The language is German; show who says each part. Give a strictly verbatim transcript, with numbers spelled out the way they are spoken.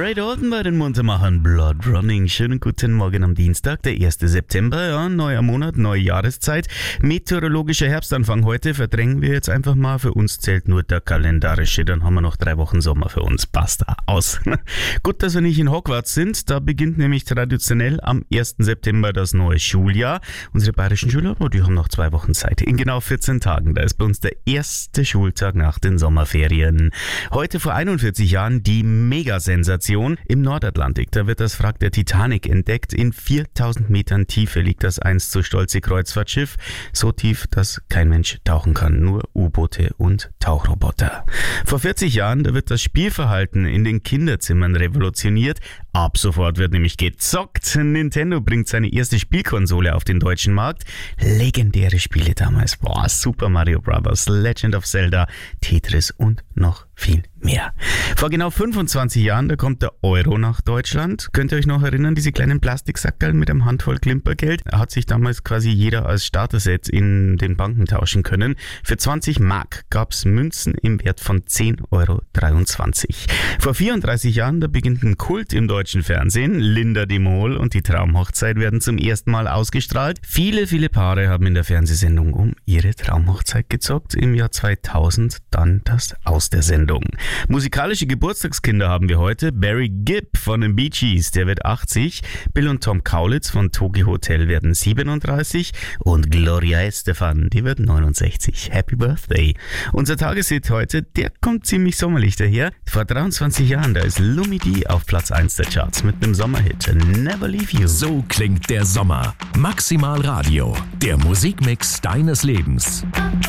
Speaker 1: Ray Dalton bei den Muntermachern, Blood Running. Schönen guten Morgen am Dienstag, der ersten September. Ja, neuer Monat, neue Jahreszeit. Meteorologischer Herbstanfang heute verdrängen wir jetzt einfach mal. Für uns zählt nur der kalendarische. Dann haben wir noch drei Wochen Sommer für uns. Basta, aus. Gut, dass wir nicht in Hogwarts sind. Da beginnt nämlich traditionell am ersten September das neue Schuljahr. Unsere bayerischen Schüler, oh, die haben noch zwei Wochen Zeit. In genau vierzehn Tagen. Da ist bei uns der erste Schultag nach den Sommerferien. Heute vor einundvierzig Jahren die Megasensation im Nordatlantik. Da wird das Wrack der Titanic entdeckt. In viertausend Metern Tiefe liegt das einst so stolze Kreuzfahrtschiff. So tief, dass kein Mensch tauchen kann. Nur U-Boote und Tauchroboter. Vor vierzig Jahren, da wird das Spielverhalten in den Kinderzimmern revolutioniert. Ab sofort wird nämlich gezockt. Nintendo bringt seine erste Spielkonsole auf den deutschen Markt. Legendäre Spiele damals. Boah, Super Mario Bros., Legend of Zelda, Tetris und noch viel mehr. Vor genau fünfundzwanzig Jahren, da kommt der Euro nach Deutschland. Könnt ihr euch noch erinnern, diese kleinen Plastiksackerl mit einem Handvoll Klimpergeld? Hat sich damals quasi jeder als Starter-Set in den Banken tauschen können. Für zwanzig Mark gab es Münzen im Wert von zehn Euro dreiundzwanzig. Vor vierunddreißig Jahren, da beginnt ein Kult im deutschen Fernsehen. Linda de Mol und die Traumhochzeit werden zum ersten Mal ausgestrahlt. Viele, viele Paare haben in der Fernsehsendung um ihre Traumhochzeit gezockt. Im Jahr zweitausend dann das Aus der Sendung. Musikalische Geburtstagskinder haben wir heute. Barry Gibb von den Bee Gees, der wird achtzig. Bill und Tom Kaulitz von Tokio Hotel werden siebenunddreißig. Und Gloria Estefan, die wird neunundsechzig. Happy Birthday. Unser Tageshit heute, der kommt ziemlich sommerlich daher. Vor dreiundzwanzig Jahren, da ist Lumidee auf Platz eins der Charts mit einem Sommerhit. Never Leave You.
Speaker 2: So klingt der Sommer. Maximal Radio, der Musikmix deines Lebens.